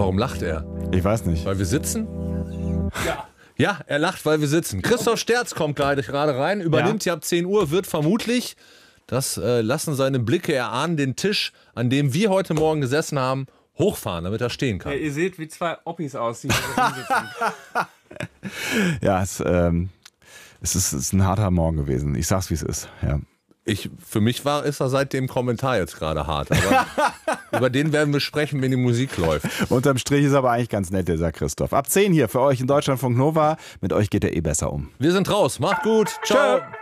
Warum lacht er? Ich weiß nicht. Weil wir sitzen? Ja, er lacht, weil wir sitzen. Christoph Sterz kommt gerade rein, übernimmt sie ab 10 Uhr, wird vermutlich, das lassen seine Blicke erahnen, den Tisch, an dem wir heute Morgen gesessen haben, hochfahren, damit er stehen kann. Ja, ihr seht, wie zwei Oppis aussehen. Ja, es ist ein harter Morgen gewesen. Ich sag's, wie es ist. Ja. Für mich ist er seit dem Kommentar jetzt gerade hart. Aber über den werden wir sprechen, wenn die Musik läuft. Unterm Strich ist aber eigentlich ganz nett, dieser Christoph. Ab 10 hier für euch in Deutschlandfunk Nova. Mit euch geht er eh besser um. Wir sind raus. Macht gut. Ciao. Tschö.